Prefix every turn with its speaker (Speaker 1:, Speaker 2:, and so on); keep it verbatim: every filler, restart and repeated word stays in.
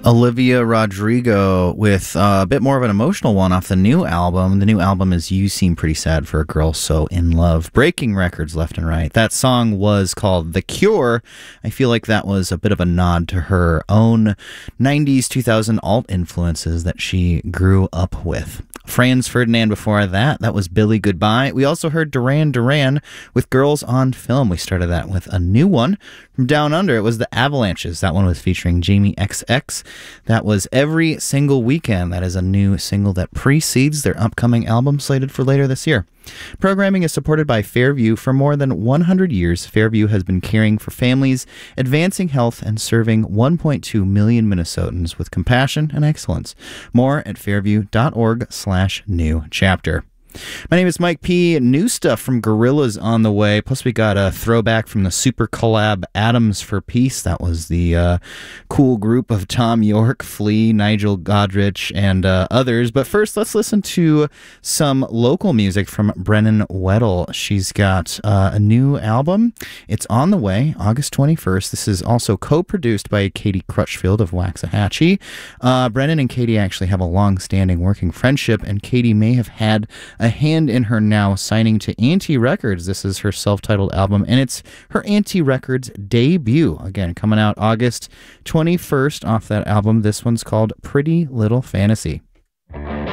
Speaker 1: Olivia Rodrigo with uh, a bit more of an emotional one off the new album. The new album is You Seem Pretty Sad for a Girl So In Love, breaking records left and right. That song was called The Cure. I feel like that was a bit of a nod to her own nineties, two thousand alt influences that she grew up with. Franz Ferdinand before that, that was Billy Goodbye. We also heard Duran Duran with Girls on Film. We started that with a new one from Down Under. It was the Avalanches. That one was featuring Jamie X X. That was Every Single Weekend. That is a new single that precedes their upcoming album slated for later this year. Programming is supported by Fairview. For more than one hundred years, Fairview has been caring for families, advancing health, and serving one point two million Minnesotans with compassion and excellence. More at fairview.org slash new chapter. My name is Mike P. New stuff from Gorillaz on the way. Plus, we got a throwback from the super collab Atoms for Peace. That was the uh, cool group of Tom York, Flea, Nigel Godrich, and uh, others. But first, let's listen to some local music from Brennan Weddle. She's got uh, a new album. It's on the way, August twenty-first. This is also co-produced by Katie Crutchfield of Waxahachie. Uh, Brennan and Katie actually have a long-standing working friendship, and Katie may have had a hand in her now signing to Auntie Records. This is her self-titled album, and it's her Auntie Records debut. Again, coming out August twenty-first off that album. This one's called Pretty Little Fantasy.